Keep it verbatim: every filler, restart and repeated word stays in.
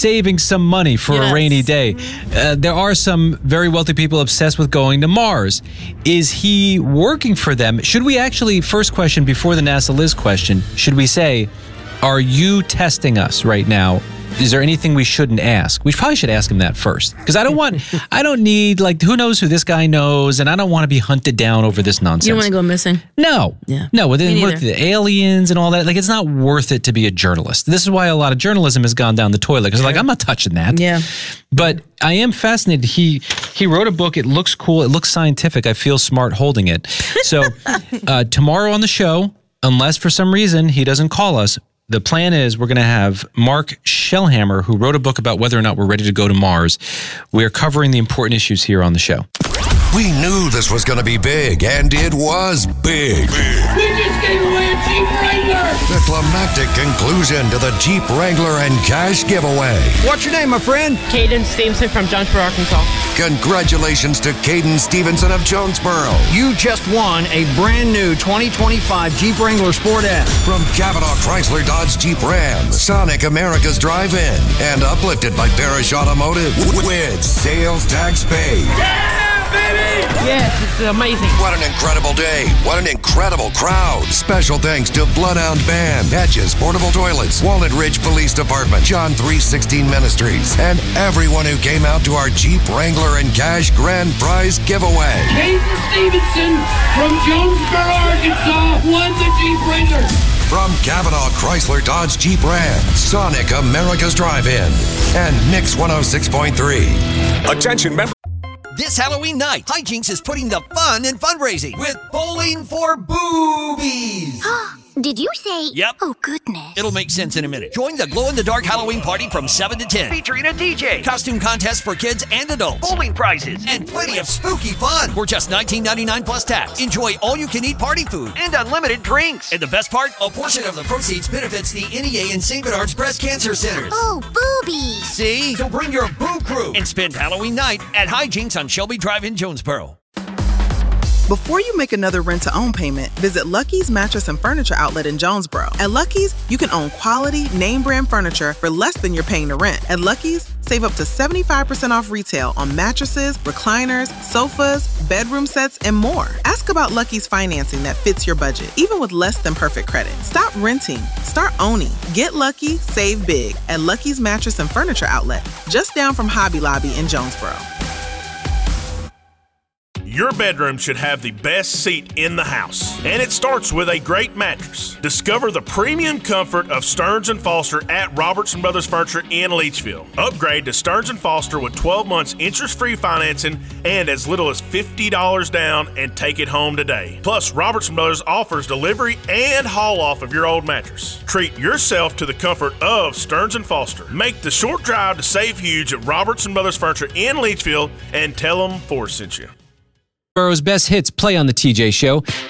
saving some money for Yes. a rainy day. Uh, there are some very wealthy people obsessed with going to Mars. Is he working for them? Should we actually, first question before the NASA Liz question, should we say, are you testing us right now? Is there anything we shouldn't ask? We probably should ask him that first. Because I don't want, I don't need, like, who knows who this guy knows, and I don't want to be hunted down over this nonsense. You don't want to go missing? No. Yeah. No, with Me with the aliens and all that, like, it's not worth it to be a journalist. This is why a lot of journalism has gone down the toilet, because, like, I'm not touching that. Yeah. But I am fascinated. He he wrote a book. It looks cool. It looks scientific. I feel smart holding it. So uh, tomorrow on the show, unless for some reason he doesn't call us, the plan is we're going to have Mark Shellhammer, who wrote a book about whether or not we're ready to go to Mars. We're covering the important issues here on the show. We knew this was going to be big, and it was big. We just gave away a Jeep Wrangler! The climactic conclusion to the Jeep Wrangler and cash giveaway. What's your name, my friend? Caden Stevenson from Jonesboro, Arkansas. Congratulations to Caden Stevenson of Jonesboro. You just won a brand new twenty twenty-five Jeep Wrangler Sport S. From Cavanaugh Chrysler Dodge Jeep Ram, Sonic America's Drive-In, and uplifted by Barish Automotive with sales tax paid. Yes, it's amazing. What an incredible day. What an incredible crowd. Special thanks to Bloodhound Band, Hedges, Portable Toilets, Walnut Ridge Police Department, John three sixteen Ministries, and everyone who came out to our Jeep Wrangler and Cash Grand Prize giveaway. Caden Stevenson from Jonesboro, Arkansas won the Jeep Wrangler. From Cavanaugh Chrysler Dodge Jeep Ram, Sonic America's Drive-In, and Mix one oh six point three. Attention, members. This Halloween night, Hijinks is putting the fun in fundraising with Bowling for Boobies. Did you say? Yep. Oh, goodness. It'll make sense in a minute. Join the glow-in-the-dark Halloween party from seven to ten. Featuring a D J, costume contests for kids and adults, bowling prizes, and plenty of spooky fun for just nineteen ninety-nine plus tax. Enjoy all-you-can-eat party food and unlimited drinks. And the best part, a portion of the proceeds benefits the N E A and Saint Bernard's Breast Cancer Centers. Oh, boobies. See? So bring your boo crew and spend Halloween night at Hijinks on Shelby Drive in Jonesboro. Before you make another rent-to-own payment, visit Lucky's Mattress and Furniture Outlet in Jonesboro. At Lucky's, you can own quality, name-brand furniture for less than you're paying to rent. At Lucky's, save up to seventy-five percent off retail on mattresses, recliners, sofas, bedroom sets, and more. Ask about Lucky's financing that fits your budget, even with less than perfect credit. Stop renting. Start owning. Get lucky, save big at Lucky's Mattress and Furniture Outlet, just down from Hobby Lobby in Jonesboro. Your bedroom should have the best seat in the house, and it starts with a great mattress. Discover the premium comfort of Stearns and Foster at Robertson Brothers Furniture in Leachville. Upgrade to Stearns and Foster with twelve months interest-free financing and as little as fifty dollars down, and take it home today. Plus, Robertson Brothers offers delivery and haul-off of your old mattress. Treat yourself to the comfort of Stearns and Foster. Make the short drive to save huge at Robertson Brothers Furniture in Leachville and tell them Forrest sent you. Burrow's best hits play on the T J Show.